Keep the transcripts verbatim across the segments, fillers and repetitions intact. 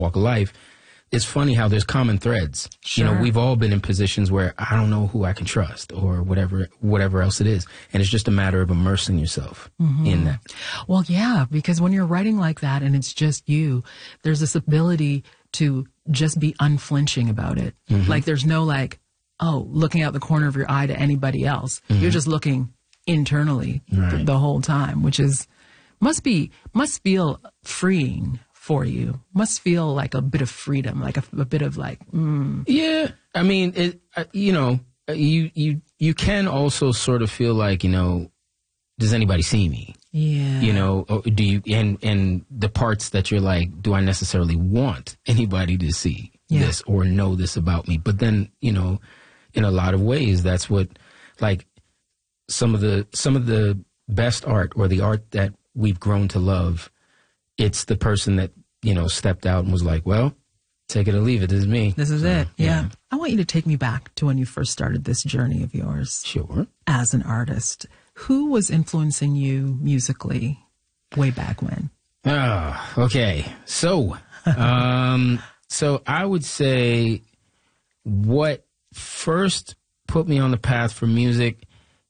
walk of life, it's funny how there's common threads. Sure. You know, we've all been in positions where I don't know who I can trust or whatever, whatever else it is. And it's just a matter of immersing yourself mm-hmm. in that. Well, yeah, because when you're writing like that and it's just you, there's this ability to just be unflinching about it. Mm-hmm. Like there's no like, oh, looking out the corner of your eye to anybody else. Mm-hmm. You're just looking internally right. the, the whole time, which is, must be, must feel freeing for you. Must feel like a bit of freedom, like a, a bit of like, mm. Yeah. I mean, it, uh, you know, you, you, you can also sort of feel like, you know, does anybody see me? Yeah. You know, or do you, and, and the parts that you're like, do I necessarily want anybody to see yeah. this or know this about me? But then, you know, in a lot of ways, that's what, like, some of the, some of the best art or the art that we've grown to love, it's the person that, you know, stepped out and was like, well, take it or leave it. This is me. This is so, it. Yeah. yeah. I want you to take me back to when you first started this journey of yours. Sure. As an artist. Who was influencing you musically way back when? Oh, okay. So, um, so I would say what first put me on the path for music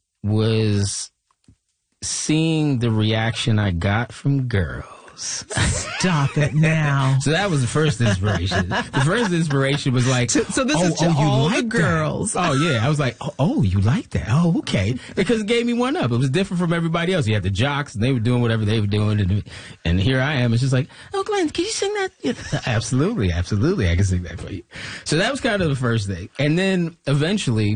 was seeing the reaction I got from girls. Stop it now. So that was the first inspiration. The first inspiration was like, so, so this oh, is to oh, you all like the girls. That? Oh yeah, I was like, oh, oh, you like that? Oh, okay. Because it gave me one up. It was different from everybody else. You had the jocks, and they were doing whatever they were doing, and, and here I am. It's just like, oh, Glenn, can you sing that? Yeah. Absolutely, absolutely, I can sing that for you. So that was kind of the first thing, and then eventually,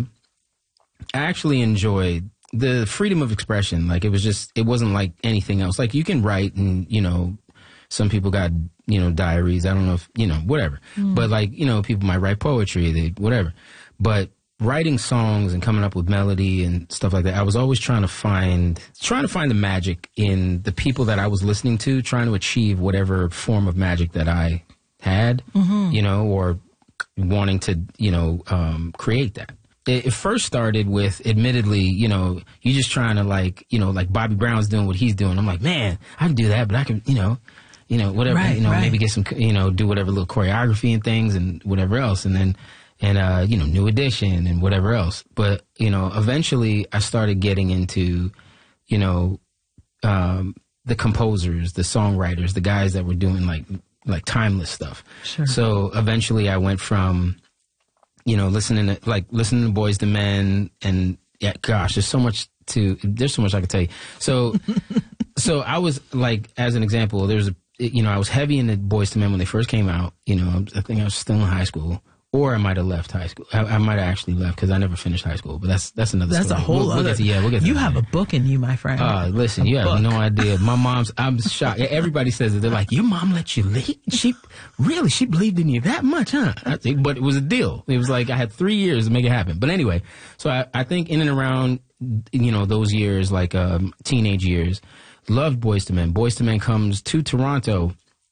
I actually enjoyed the freedom of expression. Like, it was just, it wasn't like anything else. Like, you can write and, you know, some people got, you know, diaries. I don't know if, you know, whatever. Mm. But like, you know, people might write poetry, they, whatever. But writing songs and coming up with melody and stuff like that, I was always trying to find, trying to find the magic in the people that I was listening to, trying to achieve whatever form of magic that I had, mm-hmm. you know, or wanting to, you know, um, create that. It first started with, admittedly, you know, you just trying to like, you know, like Bobby Brown's doing what he's doing. I'm like, man, I can do that, but I can, you know, you know, whatever, right, you know, right. maybe get some, you know, do whatever little choreography and things and whatever else. And then, and, uh, you know, New Edition and whatever else. But, you know, eventually I started getting into, you know, um, the composers, the songwriters, the guys that were doing like, like timeless stuff. Sure. So eventually I went from, you know, listening to, like, listening to Boyz two Men, and, yeah, gosh, there's so much to, there's so much I could tell you. So, so I was, like, as an example, there's a, you know, I was heavy into Boyz two Men when they first came out. You know, I think I was still in high school, or I might have left high school. I, I might have actually left because I never finished high school, but that's, that's another that's story. a whole we'll, other, we'll get to, yeah, we'll get to you that have later. a book in you, my friend. Uh, listen, a you book. have no idea. My mom's, I'm shocked. Everybody says it. They're like, your mom let you leave? She, really? She believed in you that much, huh? I think, but it was a deal. It was like, I had three years to make it happen. But anyway, so I, I think in and around, you know, those years, like, um, teenage years, loved Boyz two Men. Boyz two Men comes to Toronto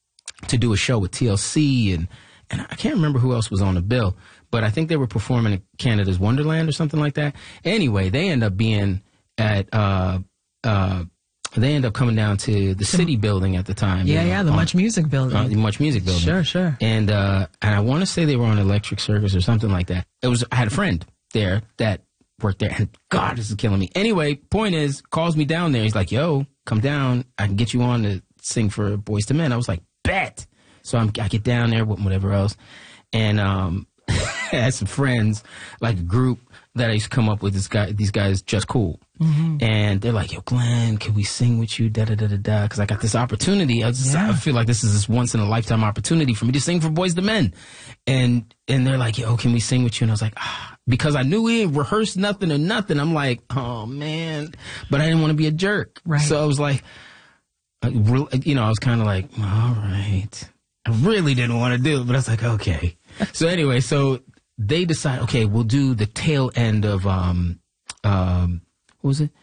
to do a show with T L C, and, and I can't remember who else was on the bill, but I think they were performing at Canada's Wonderland or something like that. Anyway, they end up being at, uh, uh, they end up coming down to the City Building at the time. Yeah, you know, yeah, the on, Much Music Building. Uh, the Much Music Building. Sure, sure. And, uh, and I want to say they were on Electric Circus or something like that. It was, I had a friend there that worked there, and God, this is killing me. Anyway, point is, calls me down there. He's like, yo, come down. I can get you on to sing for Boyz two Men. I was like, bet. So I'm, I get down there with whatever else. And, um, I had some friends, like a group that I used to come up with. This guy, these guys, Just Cool, mm-hmm. and they're like, "Yo, Glenn, can we sing with you?" Da da da da da. Because I got this opportunity. I, just, yeah. I feel like this is this once in a lifetime opportunity for me to sing for Boyz two Men, and and they're like, "Yo, can we sing with you?" And I was like, ah, because I knew we had rehearsed nothing or nothing. I'm like, oh man, but I didn't want to be a jerk, right? So I was like, you know, I was kind of like, all right. I really didn't want to do it, but I was like, okay. So anyway, so they decide, okay, we'll do the tail end of, um, um, what was it?